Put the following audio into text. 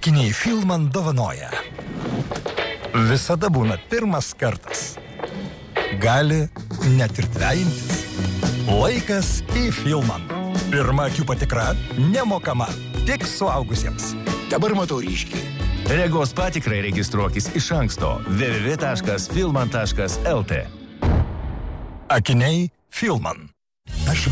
Akiniai Filman dovanoja. Visada būna pirmas kartas. Gali net ir dvejintis. Laikas į Filman. Pirma akių patikra nemokama, tik suaugusiems. Dabar matau ryškiai. Regos patikrai registruokis iš anksto www.filman.lt. Akiniai Filman. Aš